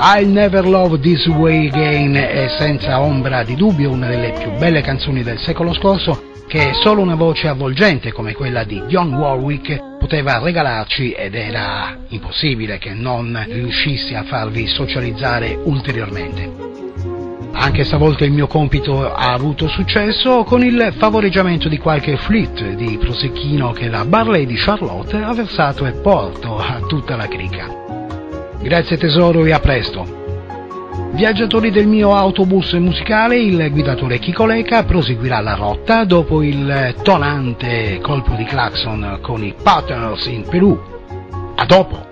I'll Never Love This Way Again è senza ombra di dubbio una delle più belle canzoni del secolo scorso che solo una voce avvolgente come quella di Dionne Warwick poteva regalarci, ed era impossibile che non riuscissi a farvi socializzare ulteriormente. Anche stavolta il mio compito ha avuto successo con il favoreggiamento di qualche flit di prosecchino che la Barley di Charlotte ha versato e porto a tutta la cricca. Grazie tesoro e a presto. Viaggiatori del mio autobus musicale, il guidatore Chico Leca proseguirà la rotta dopo il tonante colpo di clacson con i Partners in Perù. A dopo!